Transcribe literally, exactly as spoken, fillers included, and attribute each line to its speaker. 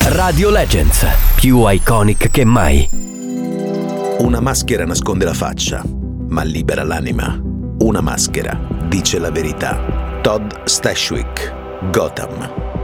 Speaker 1: Radio Legends, più iconic che mai.
Speaker 2: Una maschera nasconde la faccia, ma libera l'anima. Una maschera dice la verità. Todd Stashwick, Gotham.